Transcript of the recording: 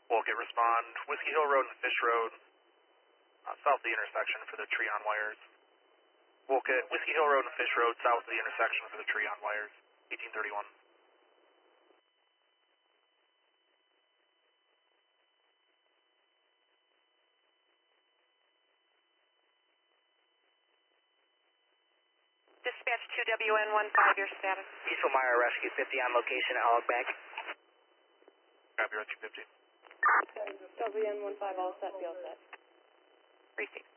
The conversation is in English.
Wolcott, respond. Whiskey Hill Road and Fish Road, south of the intersection for the tree on wires. Wolcott, Whiskey Hill Road and Fish Road, south of the intersection for the tree on wires. 1831. Dispatch 2WN15, your status. Diesel Meyer Rescue 50 on location at Hog Bank. Copy, Rescue 50. WN15, all set, be all set. Receive.